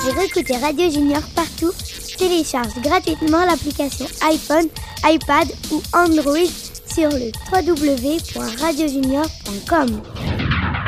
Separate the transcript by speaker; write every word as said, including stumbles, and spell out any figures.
Speaker 1: Pour écouter Radio Junior partout, télécharge gratuitement l'application iPhone, iPad ou Android sur le w w w point radio junior point com.